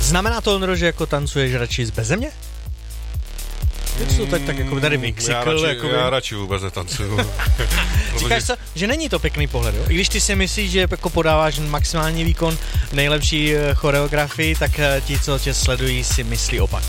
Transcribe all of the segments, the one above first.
Znamená to, Ondro, že jako tancuješ radši z bezemě? Co tak jako tady vykřikl? Já radši vůbec netancuju. Říkáš co, že není to pěkný pohled, jo? I když ty si myslíš, že jako podáváš maximální výkon, nejlepší choreografii, tak ti, co tě sledují, si myslí opak.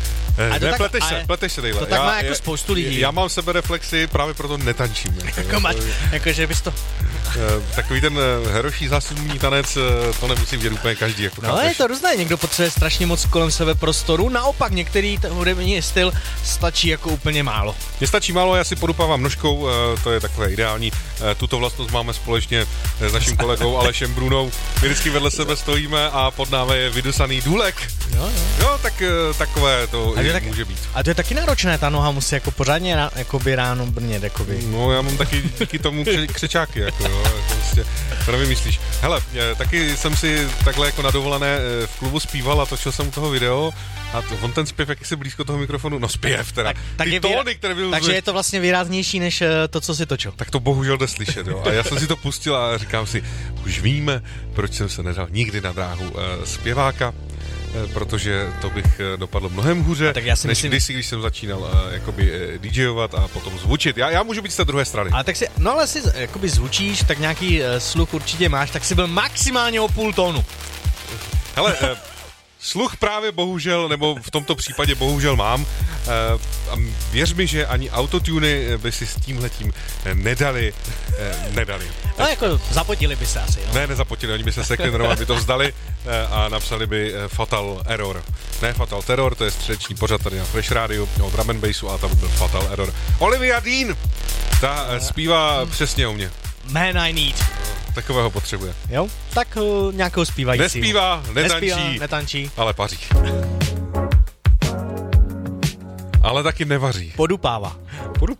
Pleteš se To tak má jako spoustu lidí. Já mám sebereflexi, právě proto netančím. Jakože bys to... Takový ten heroší zásudný tanec, to nemusí vidět úplně každý. Jako no je to různé, někdo potřebuje strašně moc kolem sebe prostoru, naopak některý hudební styl stačí jako úplně málo. Mně stačí málo, já si podupávám nožkou, to je takové ideální. Tuto vlastnost máme společně s naším kolegou Alešem Brunou. My vždycky vedle sebe stojíme a pod námi je vydusaný důlek. Jo, tak takové to může být. A to je taky náročné, ta noha musí jako pořádně ráno brnět. Jakoby. No já mám taky díky tomu křečáky, jako jo, jako prostě, to nevymyslíš. Hele, taky jsem si takhle jako na dovolené v klubu zpíval a točil jsem u toho video a on ten zpěv, jak jsi blízko toho mikrofonu, no zpěv teda, tak ty tóny, které byl... Takže je to vlastně výraznější než to, co si točil. Tak to bohužel jde slyšet, jo. A já jsem si to pustil a říkám si, už víme, proč jsem se nedal nikdy na dráhu zpěváka, protože to bych dopadlo mnohem hůře, než když jsem začínal jakoby DJovat a potom zvučit. Já můžu být z té druhé strany. Ale tak si, no ale si jakoby zvučíš, tak nějaký sluch určitě máš, tak si byl maximálně o půl tónu. Hele, sluch právě bohužel, nebo v tomto případě bohužel mám. A věř mi, že ani autotuny by si s tímhletím nedali. No jako zapotili by se asi, no. Ne, nezapotili, oni by se sekli, normálně by to vzdali a napsali by Fatal Error. Ne Fatal Terror, to je středeční pořad tady na Fresh Radio, o drum and bassu a tam byl Fatal Error. Olivia Dean, ta zpívá přesně o mě. Man I Need. Takového potřebuje. Jo, tak nějakou zpívající. Nespívá, netančí, ale paří. Ale taky nevaří. Podupává.